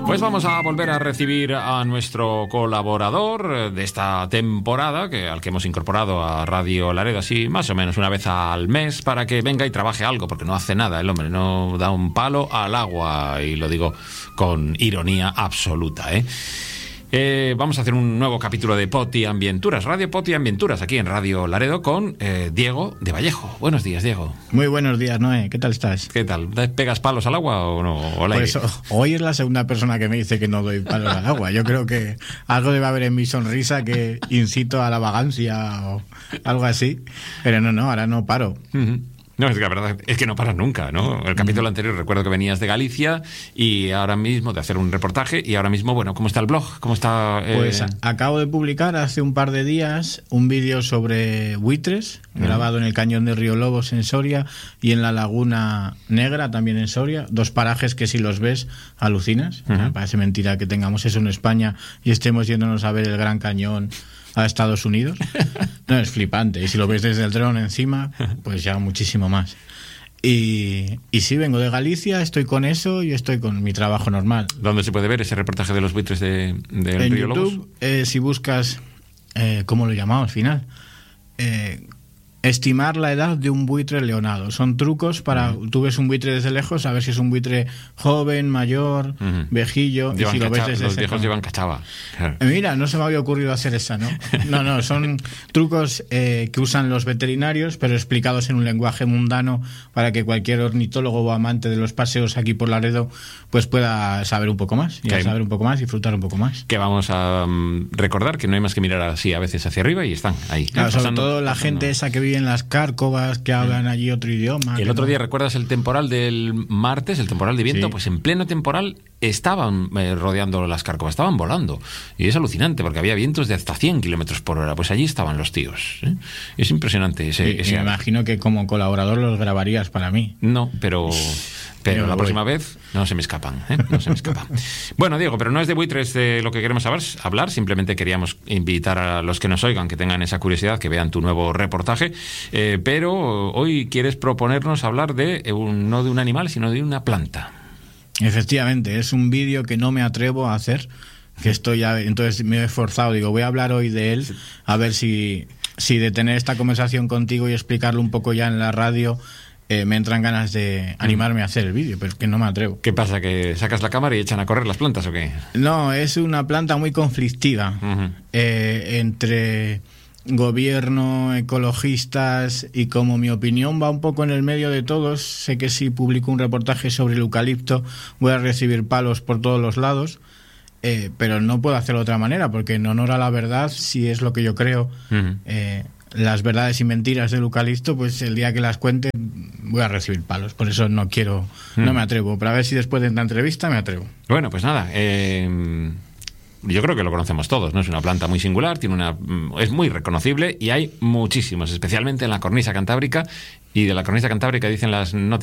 Pues vamos a volver a recibir a nuestro colaborador de esta temporada, al que hemos incorporado a Radio Laredo así más o menos una vez al mes, para que venga y trabaje algo, porque no hace nada el hombre, no da un palo al agua, y lo digo con ironía absoluta, ¿eh? Vamos a hacer un nuevo capítulo de Poti Ambienturas, Radio Poti Ambienturas, aquí en Radio Laredo con Diego de Vallejo. Buenos días, Diego. Muy buenos días, Noé. ¿Qué tal estás? ¿Qué tal? ¿Pegas palos al agua o no? Pues hoy es la segunda persona que me dice que no doy palos al agua. Yo creo que algo debe haber en mi sonrisa que incito a la vagancia o algo así. Pero no, ahora no paro. Uh-huh. No, es que la verdad es que no paras nunca, ¿no? El capítulo anterior recuerdo que venías de Galicia y ahora mismo de hacer un reportaje, y ahora mismo, bueno, ¿cómo está el blog? ¿Cómo está? Pues acabo de publicar hace un par de días un vídeo sobre buitres, grabado en el cañón de Río Lobos en Soria y en la Laguna Negra también en Soria, dos parajes que si los ves alucinas. Parece mentira que tengamos eso en España y estemos yéndonos a ver el Gran Cañón a Estados Unidos. No, es flipante. Y si lo ves desde el dron encima, pues ya muchísimo más. Y sí, vengo de Galicia, estoy con eso y estoy con mi trabajo normal. ¿Dónde se puede ver ese reportaje de los buitres del Río Lobos? En YouTube, si buscas, ¿cómo lo llamamos al final? Estimar la edad de un buitre leonado. Son trucos para... Tú ves un buitre desde lejos, a ver si es un buitre joven, mayor, viejillo. Y si lo ves desde los viejos llevan cachava. Mira, no se me había ocurrido hacer esa, ¿no? No, son trucos que usan los veterinarios, pero explicados en un lenguaje mundano para que cualquier ornitólogo o amante de los paseos aquí por Laredo pues pueda saber un poco más. Y saber un poco más, disfrutar un poco más. Que vamos a recordar que no hay más que mirar así a veces hacia arriba y están ahí. Claro, sobre todo la gente esa que vive en las Cárcovas, que hablan allí otro idioma. Y el otro día, ¿recuerdas el temporal del martes, el temporal de viento? Sí. Pues en pleno temporal estaban rodeando las Cárcovas, estaban volando. Y es alucinante, porque había vientos de hasta 100 kilómetros por hora. Pues allí estaban los tíos, ¿eh? Es impresionante ese me imagino que como colaborador los grabarías para mí. No, pero la próxima vez no se me escapan, ¿eh? No se me escapan. Bueno, Diego, pero no es de buitres de lo que queremos hablar, simplemente queríamos invitar a los que nos oigan, que tengan esa curiosidad, que vean tu nuevo reportaje, pero hoy quieres proponernos hablar no de un animal, sino de una planta. Efectivamente, es un vídeo que no me atrevo a hacer, entonces me he esforzado, digo, voy a hablar hoy de él, a ver si de tener esta conversación contigo y explicarlo un poco ya en la radio, me entran ganas de animarme a hacer el vídeo, pero es que no me atrevo. ¿Qué pasa? ¿Que sacas la cámara y echan a correr las plantas o qué? No, es una planta muy conflictiva, entre gobierno, ecologistas, y como mi opinión va un poco en el medio de todos, sé que si publico un reportaje sobre el eucalipto voy a recibir palos por todos los lados, pero no puedo hacerlo de otra manera, porque en honor a la verdad, si es lo que yo creo, las verdades y mentiras del eucalipto, pues el día que las cuente voy a recibir palos. Por eso no me atrevo, pero a ver si después de esta entrevista me atrevo. Bueno, pues nada, yo creo que lo conocemos todos, ¿no? Es una planta muy singular, es muy reconocible y hay muchísimos, especialmente en la cornisa cantábrica, y de la cornisa cantábrica dicen las noticias